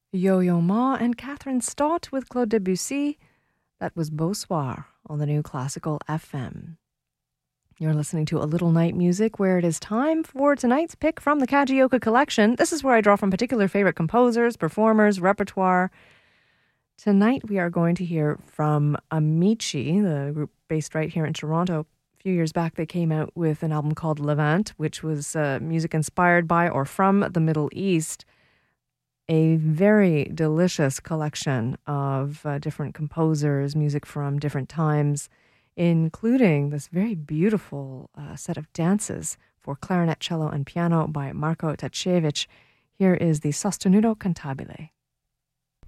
Yo-Yo Ma and Catherine Stott with Claude Debussy. That was Beau Soir on the New Classical FM. You're listening to A Little Night Music, where it is time for tonight's pick from the Kajioka collection. This is where I draw from particular favorite composers, performers, repertoire. Tonight we are going to hear from Amici, the group based right here in Toronto. A few years back they came out with an album called Levant, which was music inspired by or from the Middle East. A very delicious collection of different composers, music from different times, including this very beautiful set of dances for clarinet, cello, and piano by Marco Tacevich. Here is the Sostenuto Cantabile.